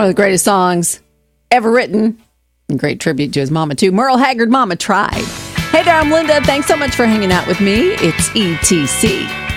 One of the greatest songs ever written. And great tribute to his mama, too. Merle Haggard, Mama Tried. Hey there, I'm Linda. Thanks so much for hanging out with me. It's ETC.